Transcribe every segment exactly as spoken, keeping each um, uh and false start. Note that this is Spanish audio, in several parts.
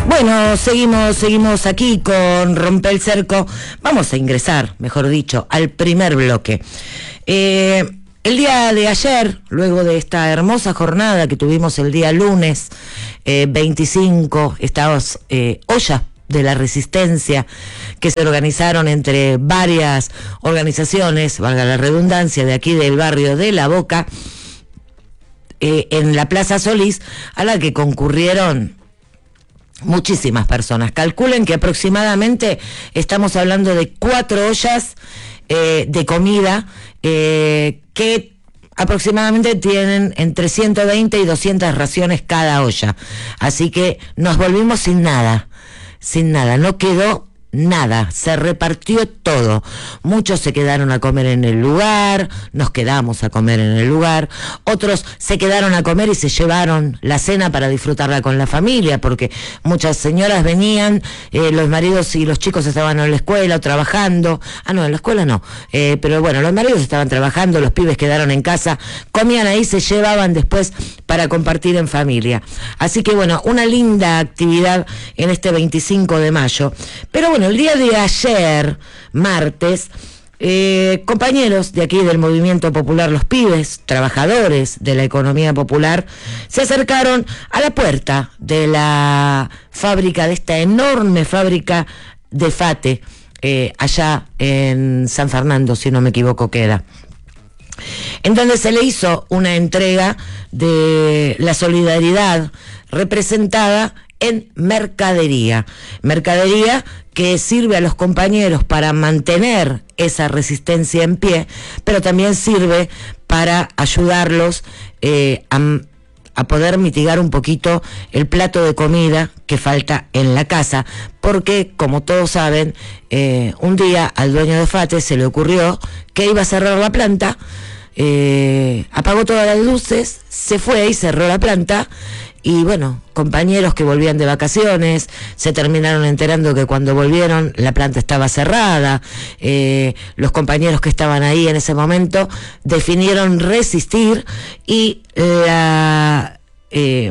Bueno, seguimos, seguimos aquí con Rompe el Cerco. Vamos a ingresar, mejor dicho, al primer bloque. Eh, el día de ayer, luego de esta hermosa jornada que tuvimos el día lunes eh, veinticinco, estas eh, ollas de la resistencia que se organizaron entre varias organizaciones, valga la redundancia, de aquí del barrio de La Boca, eh, en la Plaza Solís, a la que concurrieron muchísimas personas. Calculen que aproximadamente estamos hablando de cuatro ollas eh, de comida eh, que aproximadamente tienen entre ciento veinte y doscientas raciones cada olla. Así que nos volvimos sin nada, sin nada, no quedó nada, se repartió todo. Muchos se quedaron a comer en el lugar, nos quedamos a comer en el lugar, otros se quedaron a comer y se llevaron la cena para disfrutarla con la familia, porque muchas señoras venían, eh, los maridos y los chicos estaban en la escuela o trabajando, ah no, en la escuela no, eh, pero bueno, los maridos estaban trabajando, los pibes quedaron en casa, comían ahí, se llevaban después para compartir en familia. Así que bueno, una linda actividad en este veinticinco de mayo, pero bueno, el día de ayer, martes, eh, compañeros de aquí del Movimiento Popular Los Pibes, trabajadores de la economía popular, se acercaron a la puerta de la fábrica, de esta enorme fábrica de Fate, eh, allá en San Fernando, si no me equivoco queda, en donde se le hizo una entrega de la solidaridad representada en mercadería, mercadería que sirve a los compañeros para mantener esa resistencia en pie, pero también sirve para ayudarlos eh, a, a poder mitigar un poquito el plato de comida que falta en la casa, porque como todos saben, eh, un día al dueño de Fate se le ocurrió que iba a cerrar la planta, eh, apagó todas las luces, se fue y cerró la planta. Y bueno, compañeros que volvían de vacaciones se terminaron enterando que cuando volvieron la planta estaba cerrada. Eh, los compañeros que estaban ahí en ese momento definieron resistir y la... Eh,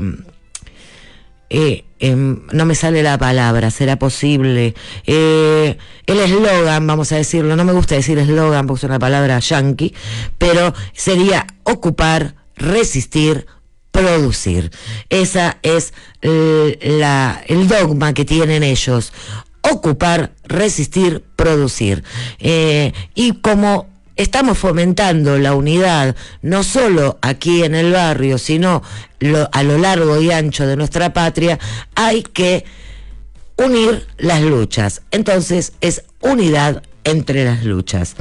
eh, eh, no me sale la palabra, será posible. Eh, el eslogan, vamos a decirlo, no me gusta decir eslogan porque es una palabra yankee, pero sería ocupar, resistir, producir. Esa es eh, la, el dogma que tienen ellos: ocupar, resistir, producir. Eh, y como estamos fomentando la unidad, no solo aquí en el barrio, sino lo, a lo largo y ancho de nuestra patria, hay que unir las luchas. Entonces es unidad entre las luchas.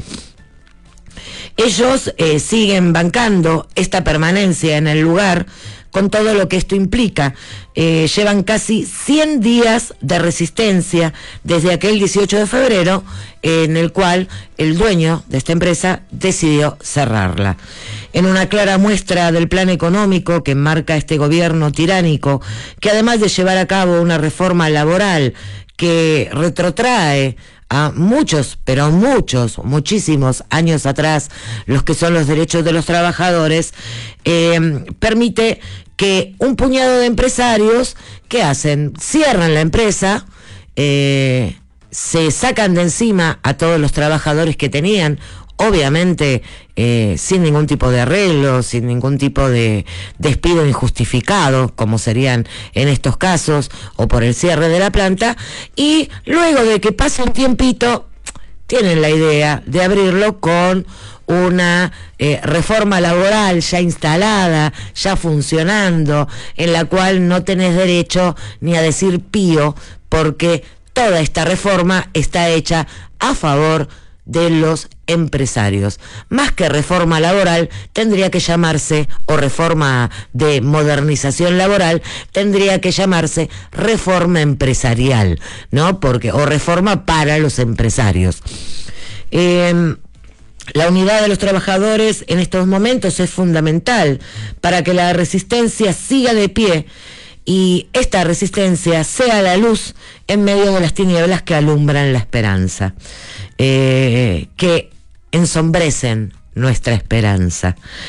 Ellos eh, siguen bancando esta permanencia en el lugar con todo lo que esto implica. Eh, llevan casi cien días de resistencia desde aquel dieciocho de febrero, eh, en el cual el dueño de esta empresa decidió cerrarla. En una clara muestra del plan económico que marca este gobierno tiránico, que además de llevar a cabo una reforma laboral que retrotrae a muchos, pero muchos, muchísimos años atrás, los que son los derechos de los trabajadores, eh, permite que un puñado de empresarios, ¿qué hacen? Cierran la empresa, eh, se sacan de encima a todos los trabajadores que tenían, obviamente eh, sin ningún tipo de arreglo, sin ningún tipo de despido injustificado, como serían en estos casos, o por el cierre de la planta, y luego de que pase un tiempito, tienen la idea de abrirlo con una eh, reforma laboral ya instalada, ya funcionando, en la cual no tenés derecho ni a decir pío, porque toda esta reforma está hecha a favor de los empresarios. Más que reforma laboral, tendría que llamarse, o reforma de modernización laboral, tendría que llamarse reforma empresarial, ¿no? Porque, o reforma para los empresarios. Eh, La unidad de los trabajadores en estos momentos es fundamental para que la resistencia siga de pie y esta resistencia sea la luz en medio de las tinieblas que alumbran la esperanza, eh, que ensombrecen nuestra esperanza.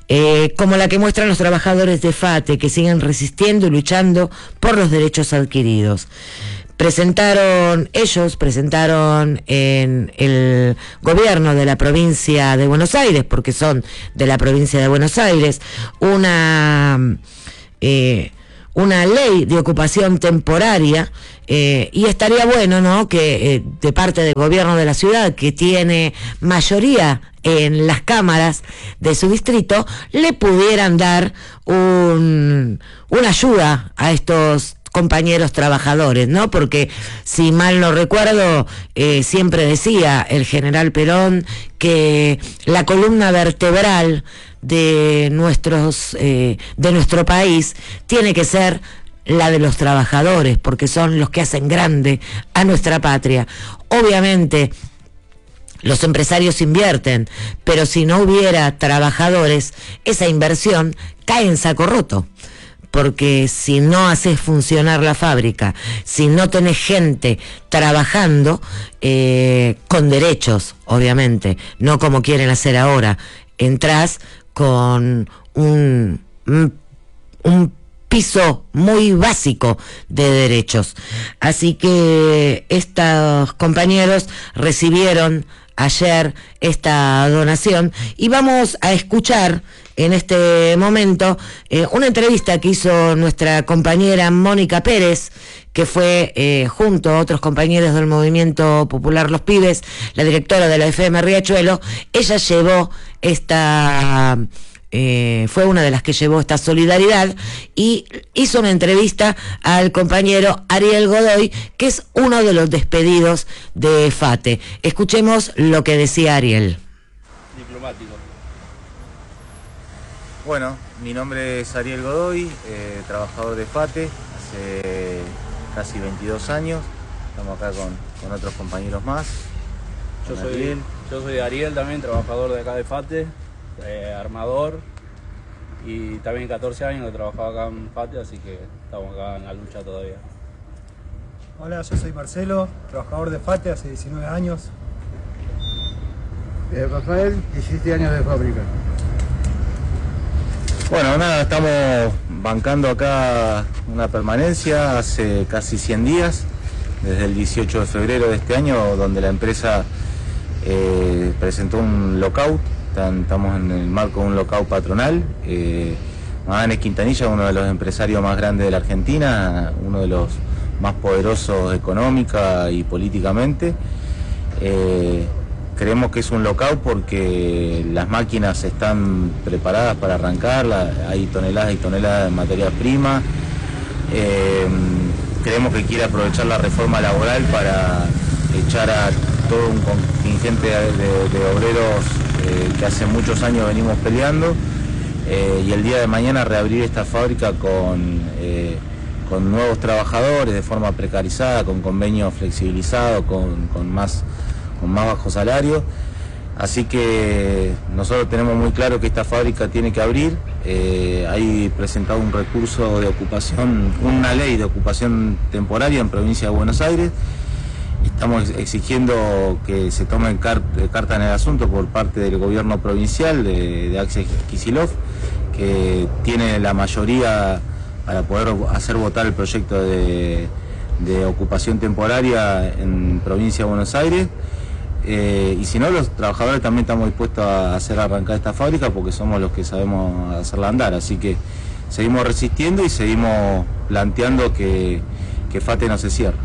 eh, como la que muestran los trabajadores de FATE, que siguen resistiendo y luchando por los derechos adquiridos. Presentaron, ellos presentaron en el gobierno de la provincia de Buenos Aires, porque son de la provincia de Buenos Aires, una... Eh, una ley de ocupación temporaria, eh, y estaría bueno, ¿no?, que eh, de parte del gobierno de la ciudad, que tiene mayoría en las cámaras de su distrito, le pudieran dar un, una ayuda a estos compañeros trabajadores, ¿no? Porque, si mal no recuerdo, eh, siempre decía el general Perón que la columna vertebral de nuestros eh, de nuestro país tiene que ser la de los trabajadores, porque son los que hacen grande a nuestra patria. Obviamente los empresarios invierten, pero si no hubiera trabajadores, esa inversión cae en saco roto. Porque si no haces funcionar la fábrica, si no tenés gente trabajando, eh, con derechos, obviamente, no como quieren hacer ahora, entrás con un, un piso muy básico de derechos. Así que estos compañeros recibieron ayer esta donación y vamos a escuchar en este momento eh, una entrevista que hizo nuestra compañera Mónica Pérez, que fue eh, junto a otros compañeros del Movimiento Popular Los Pibes, la directora de la F M Riachuelo. Ella llevó esta... Eh, fue una de las que llevó esta solidaridad y hizo una entrevista al compañero Ariel Godoy, que es uno de los despedidos de FATE. Escuchemos lo que decía Ariel. Diplomático. Bueno, mi nombre es Ariel Godoy, eh, trabajador de FATE, hace casi veintidós años. Estamos acá con, con otros compañeros más. Yo soy, Ariel. yo soy Ariel también, trabajador de acá de FATE. Eh, armador, y también catorce años que trabajaba acá en FATE, así que estamos acá en la lucha todavía. Hola, yo soy Marcelo, trabajador de FATE hace diecinueve años. Eh, Rafael, diecisiete años de fábrica. Bueno, nada, estamos bancando acá una permanencia hace casi cien días, desde el dieciocho de febrero de este año, donde la empresa eh, presentó un lockout. Estamos en el marco de un lockout patronal. eh, Magallanes Quintanilla, uno de los empresarios más grandes de la Argentina, uno de los más poderosos económica y políticamente. Eh, creemos que es un lockout porque las máquinas están preparadas para arrancar, la, hay toneladas y toneladas de materia prima. Eh, creemos que quiere aprovechar la reforma laboral para echar a todo un contingente de, de, de obreros eh, que hace muchos años venimos peleando, eh, y el día de mañana reabrir esta fábrica con, eh, con nuevos trabajadores de forma precarizada, con convenios flexibilizados, con, con, más, con más bajo salario. Así que nosotros tenemos muy claro que esta fábrica tiene que abrir. Eh, hay presentado un recurso de ocupación, una ley de ocupación temporaria en provincia de Buenos Aires. Estamos exigiendo que se tomen car carta en el asunto por parte del gobierno provincial de, de Axel Kicillof, que tiene la mayoría para poder hacer votar el proyecto de, de ocupación temporaria en provincia de Buenos Aires. Eh, y si no, los trabajadores también estamos dispuestos a hacer arrancar esta fábrica porque somos los que sabemos hacerla andar. Así que seguimos resistiendo y seguimos planteando que, que FATE no se cierre.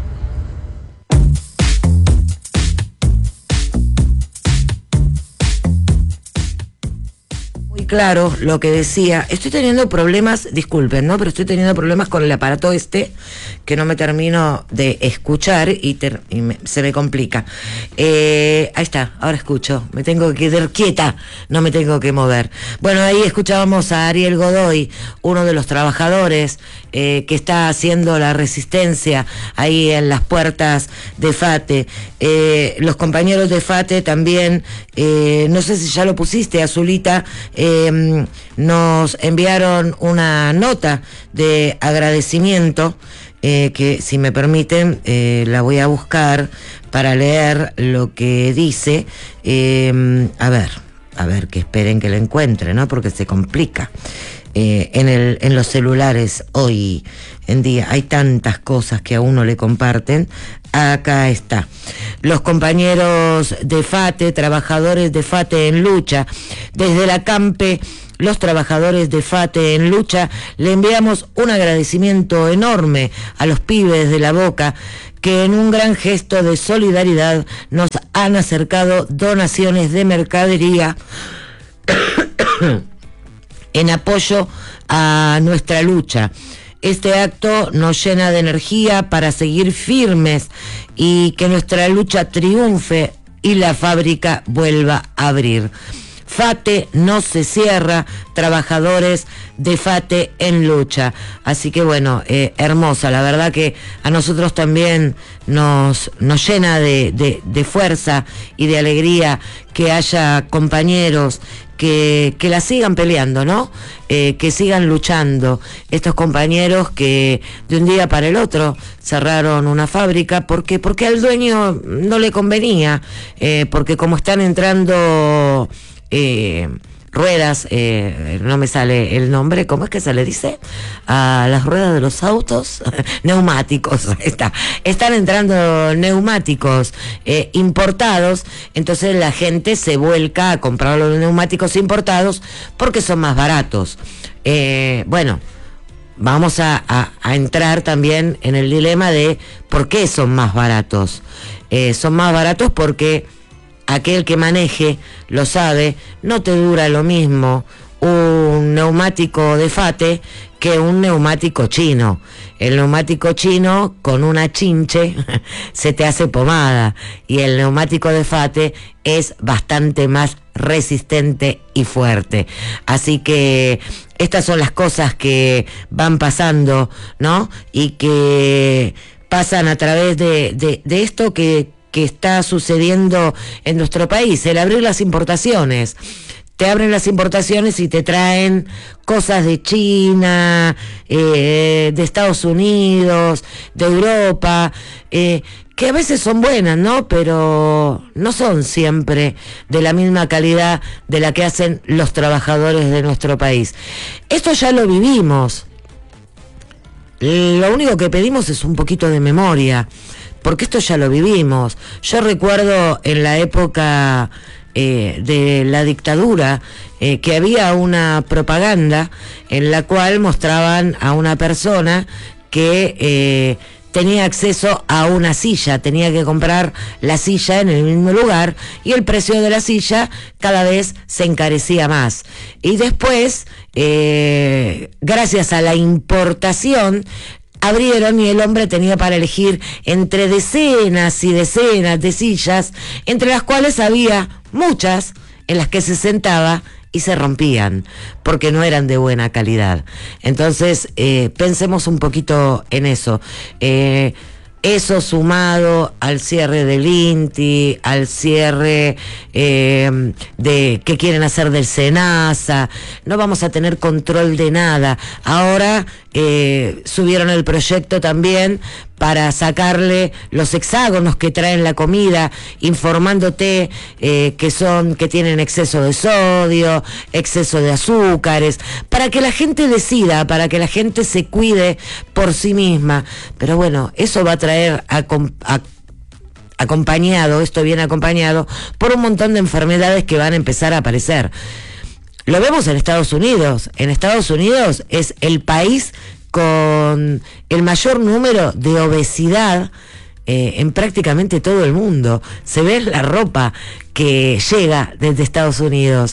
Claro, lo que decía, estoy teniendo problemas, disculpen, ¿no? Pero estoy teniendo problemas con el aparato este, que no me termino de escuchar y, ter, y me, se me complica. Eh, ahí está, ahora escucho, me tengo que quedar quieta, no me tengo que mover. Bueno, ahí escuchábamos a Ariel Godoy, uno de los trabajadores eh, que está haciendo la resistencia ahí en las puertas de FATE. Eh, los compañeros de FATE también, eh, no sé si ya lo pusiste, Azulita, eh, Eh, nos enviaron una nota de agradecimiento eh, que, si me permiten, eh, la voy a buscar para leer lo que dice. Eh, a ver, a ver, que esperen que la encuentren, ¿no? Porque se complica. Eh, en, el, en los celulares hoy en día hay tantas cosas que a uno le comparten. Acá está. Los compañeros de FATE, trabajadores de FATE en lucha, desde la CAMPE, los trabajadores de FATE en lucha, le enviamos un agradecimiento enorme a los pibes de La Boca, que en un gran gesto de solidaridad nos han acercado donaciones de mercadería en apoyo a nuestra lucha. Este acto nos llena de energía para seguir firmes y que nuestra lucha triunfe y la fábrica vuelva a abrir. FATE no se cierra, trabajadores de FATE en lucha. Así que bueno, eh, hermosa, la verdad que a nosotros también nos, nos llena de, de, de fuerza y de alegría que haya compañeros que, que la sigan peleando, ¿no? Eh, que sigan luchando. Estos compañeros que de un día para el otro cerraron una fábrica porque, porque al dueño no le convenía, eh, porque como están entrando Eh, ruedas, eh, no me sale el nombre, ¿cómo es que se le dice? A las ruedas de los autos, neumáticos, está, están entrando neumáticos eh, importados, entonces la gente se vuelca a comprar los neumáticos importados porque son más baratos. Eh, bueno, vamos a, a, a entrar también en el dilema de por qué son más baratos. Eh, son más baratos porque aquel que maneje lo sabe, no te dura lo mismo un neumático de FATE que un neumático chino. El neumático chino con una chinche se te hace pomada y el neumático de FATE es bastante más resistente y fuerte. Así que estas son las cosas que van pasando, ¿no? Y que pasan a través de, de, de esto que que está sucediendo en nuestro país, el abrir las importaciones. Te abren las importaciones y te traen cosas de China, eh, de Estados Unidos, de Europa, eh, que a veces son buenas, ¿no? Pero no son siempre de la misma calidad de la que hacen los trabajadores de nuestro país. Esto ya lo vivimos. Lo único que pedimos es un poquito de memoria, porque esto ya lo vivimos. Yo recuerdo en la época eh, de la dictadura eh, que había una propaganda en la cual mostraban a una persona que eh, tenía acceso a una silla, tenía que comprar la silla en el mismo lugar y el precio de la silla cada vez se encarecía más. Y después, eh, gracias a la importación, abrieron y el hombre tenía para elegir entre decenas y decenas de sillas, entre las cuales había muchas en las que se sentaba y se rompían porque no eran de buena calidad. Entonces eh, pensemos un poquito en eso. Eh, Eso sumado al cierre del INTI, al cierre eh, de que quieren hacer del SENASA, no vamos a tener control de nada. Ahora eh, subieron el proyecto también para sacarle los hexágonos que traen la comida, informándote eh, que son, que tienen exceso de sodio, exceso de azúcares, para que la gente decida, para que la gente se cuide por sí misma. Pero bueno, eso va a traer a, a acompañado, esto viene acompañado por un montón de enfermedades que van a empezar a aparecer. Lo vemos en Estados Unidos. En Estados Unidos es el país con el mayor número de obesidad eh, en prácticamente todo el mundo. Se ve la ropa que llega desde Estados Unidos.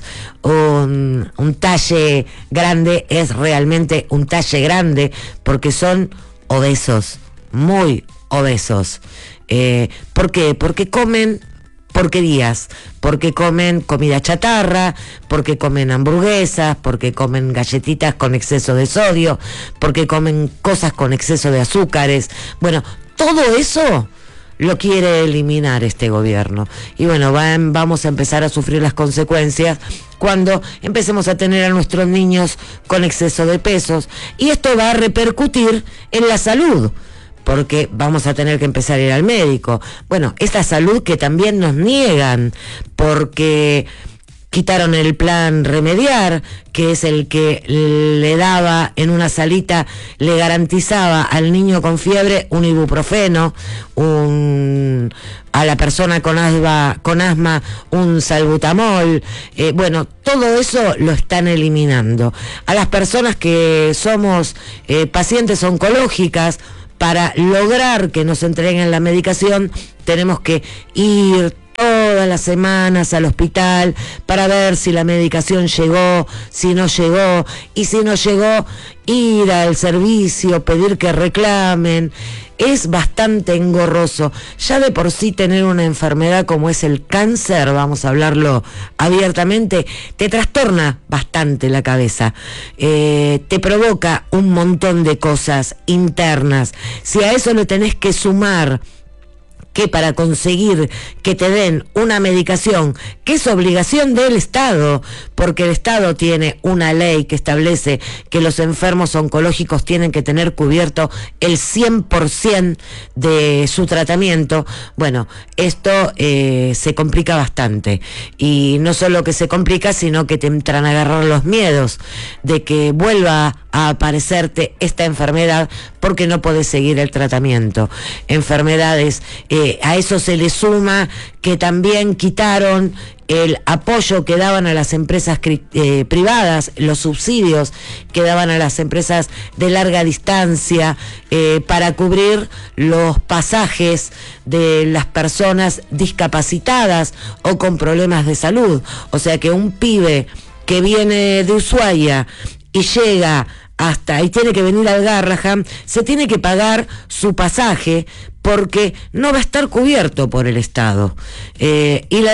Un, un talle grande es realmente un talle grande porque son obesos, muy obesos. Eh, ¿Por qué? Porque comen porquerías, porque comen comida chatarra, porque comen hamburguesas, porque comen galletitas con exceso de sodio, porque comen cosas con exceso de azúcares. Bueno, todo eso lo quiere eliminar este gobierno. Y bueno, van, vamos a empezar a sufrir las consecuencias cuando empecemos a tener a nuestros niños con exceso de pesos. Y esto va a repercutir en la salud, porque vamos a tener que empezar a ir al médico. Bueno, esta salud que también nos niegan, porque quitaron el plan Remediar, que es el que le daba en una salita, le garantizaba al niño con fiebre un ibuprofeno, un, a la persona con asma, con asma un salbutamol. Eh, bueno, todo eso lo están eliminando. A las personas que somos eh, pacientes oncológicas, para lograr que nos entreguen la medicación, tenemos que ir todas las semanas al hospital para ver si la medicación llegó, si no llegó, y si no llegó, ir al servicio, pedir que reclamen. Es bastante engorroso. Ya de por sí tener una enfermedad como es el cáncer, vamos a hablarlo abiertamente, te trastorna bastante la cabeza, eh, te provoca un montón de cosas internas. Si a eso le tenés que sumar que para conseguir que te den una medicación, que es obligación del Estado, porque el Estado tiene una ley que establece que los enfermos oncológicos tienen que tener cubierto el cien por ciento de su tratamiento, bueno, esto eh, se complica bastante. Y no solo que se complica, sino que te entran a agarrar los miedos de que vuelva a aparecerte esta enfermedad porque no podés seguir el tratamiento. Enfermedades, eh, a eso se le suma que también quitaron el apoyo que daban a las empresas eh, privadas, los subsidios que daban a las empresas de larga distancia eh, para cubrir los pasajes de las personas discapacitadas o con problemas de salud. O sea que un pibe que viene de Ushuaia y llega hasta y tiene que venir al Garrahan, se tiene que pagar su pasaje porque no va a estar cubierto por el Estado. Eh, y la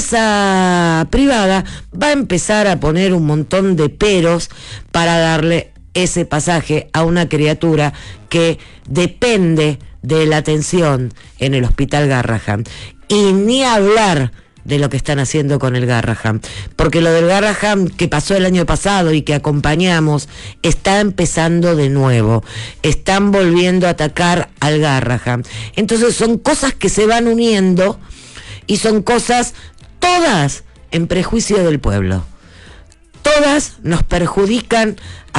empresa privada va a empezar a poner un montón de peros para darle ese pasaje a una criatura que depende de la atención en el Hospital Garrahan. Y ni hablar de lo que están haciendo con el Garrahan, porque lo del Garrahan que pasó el año pasado y que acompañamos está empezando de nuevo, están volviendo a atacar al Garrahan. Entonces son cosas que se van uniendo y son cosas todas en prejuicio del pueblo, todas nos perjudican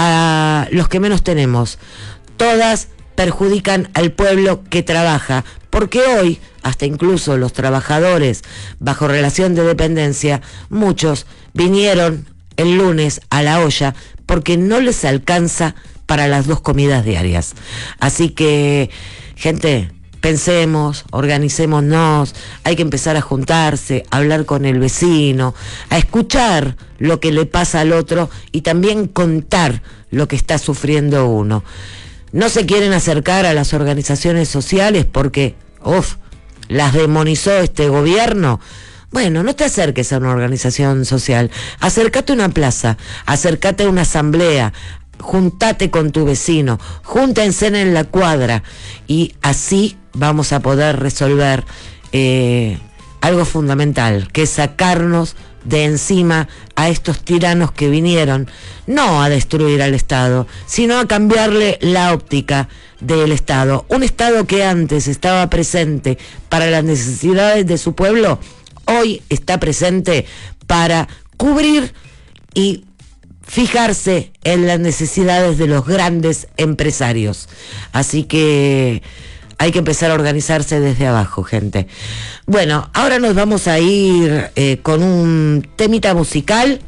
a los que menos tenemos, todas perjudican al pueblo que trabaja, porque hoy hasta incluso los trabajadores bajo relación de dependencia, muchos vinieron el lunes a la olla porque no les alcanza para las dos comidas diarias. Así que, gente, pensemos, organicémonos, hay que empezar a juntarse, a hablar con el vecino, a escuchar lo que le pasa al otro y también contar lo que está sufriendo uno. No se quieren acercar a las organizaciones sociales porque, uff, las demonizó este gobierno. Bueno, no te acerques a una organización social, acércate a una plaza, acércate a una asamblea, juntate con tu vecino, júntense en la cuadra y así vamos a poder resolver eh, algo fundamental, que es sacarnos de encima a estos tiranos que vinieron no a destruir al Estado, sino a cambiarle la óptica del Estado. Un Estado que antes estaba presente para las necesidades de su pueblo, hoy está presente para cubrir y fijarse en las necesidades de los grandes empresarios. Así que hay que empezar a organizarse desde abajo, gente. Bueno, ahora nos vamos a ir eh, con un temita musical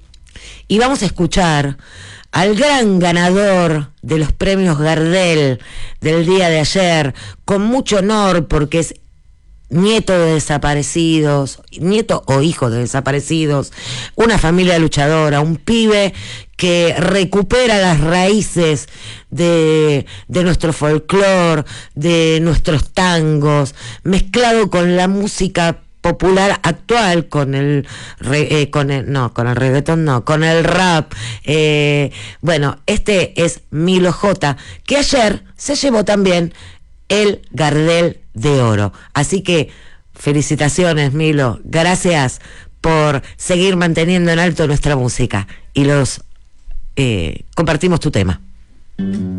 y vamos a escuchar al gran ganador de los premios Gardel del día de ayer, con mucho honor porque es nieto de desaparecidos, nieto o hijo de desaparecidos, una familia luchadora, un pibe que recupera las raíces de, de nuestro folclore, de nuestros tangos, mezclado con la música popular actual, con el, re, eh, con el no, con el reggaetón no, con el rap. Eh, bueno, este es Milo J, que ayer se llevó también el Gardel de Oro. Así que felicitaciones, Milo, gracias por seguir manteniendo en alto nuestra música y los eh, compartimos tu tema.